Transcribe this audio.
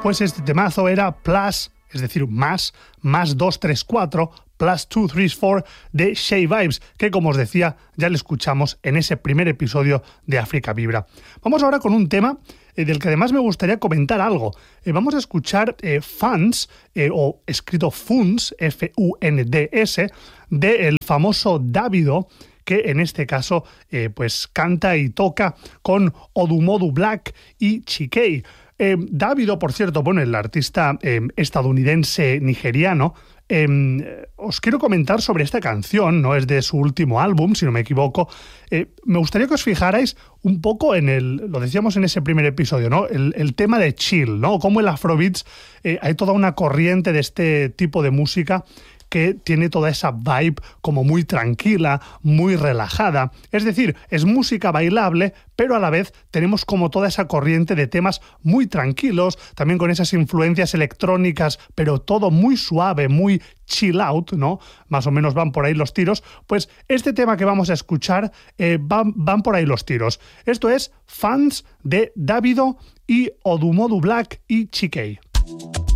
Pues este temazo era Plus, es decir, más 2, 3, 4, Plus 2, 3, 4 de Shay Vibes, que como os decía, ya lo escuchamos en ese primer episodio de África Vibra. Vamos ahora con un tema del que además me gustaría comentar algo. Vamos a escuchar Funds, o escrito Funds, F-U-N-D-S, del famoso Davido, que en este caso pues canta y toca con Odumodu Black y Chikei. Davido, por cierto, bueno, el artista estadounidense nigeriano, os quiero comentar sobre esta canción, no es de su último álbum, si no me equivoco. Me gustaría que os fijarais un poco lo decíamos en ese primer episodio, ¿no? El tema de chill, ¿no? Como el Afrobeats hay toda una corriente de este tipo de música que tiene toda esa vibe como muy tranquila, muy relajada. Es decir, es música bailable, pero a la vez tenemos como toda esa corriente de temas muy tranquilos, también con esas influencias electrónicas, pero todo muy suave, muy chill out, ¿no? Más o menos van por ahí los tiros. Pues este tema que vamos a escuchar van por ahí los tiros. Esto es Fans de Davido y Odumodu Black y Chikei.